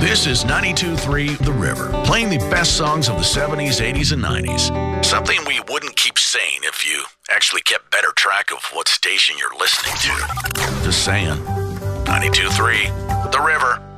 This is 92.3 The River, playing the best songs of the 70s, 80s, and 90s. Something we wouldn't keep saying if you actually kept better track of what station you're listening to. Just saying. 92.3 The River.